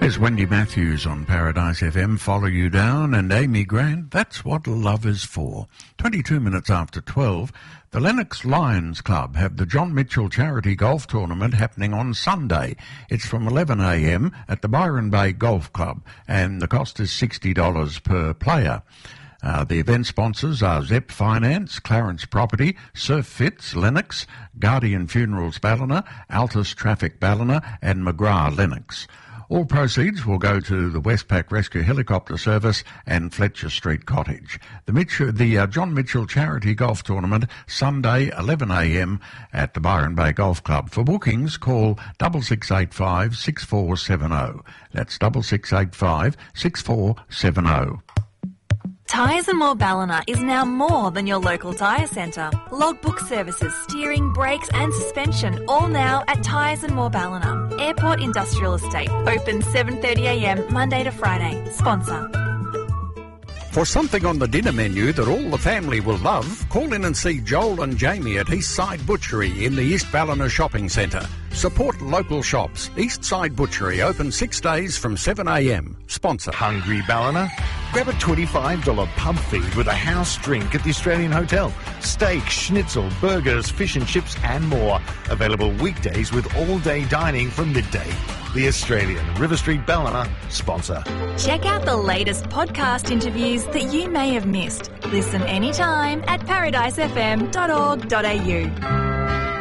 There's Wendy Matthews on Paradise FM, Follow You Down, and Amy Grant, That's What Love Is For. 22 minutes after 12, the Lennox Lions Club have the John Mitchell Charity Golf Tournament happening on Sunday. It's from 11 a.m. at the Byron Bay Golf Club, and the cost is $60 per player. The event sponsors are Zep Finance, Clarence Property, Surf Fits, Lennox, Guardian Funerals Ballina, Altus Traffic Ballina, and McGrath Lennox. All proceeds will go to the Westpac Rescue Helicopter Service and Fletcher Street Cottage. The John Mitchell Charity Golf Tournament, Sunday, 11 a.m. at the Byron Bay Golf Club. For bookings, call 6685 6470. That's 6685 6470. Tyres and More Ballina is now more than your local tyre centre. Logbook services, steering, brakes and suspension, all now at Tyres and More Ballina. Airport Industrial Estate, open 7:30am Monday to Friday. Sponsor. For something on the dinner menu that all the family will love, call in and see Joel and Jamie at Eastside Butchery in the East Ballina Shopping Centre. Support local shops. Eastside Butchery, open 6 days from 7 a.m. Sponsor. Hungry Ballina? Grab a $25 pub feed with a house drink at the Australian Hotel. Steak, schnitzel, burgers, fish and chips and more. Available weekdays with all-day dining from midday. The Australian, River Street Ballina, sponsor. Check out the latest podcast interviews that you may have missed. Listen anytime at paradisefm.org.au.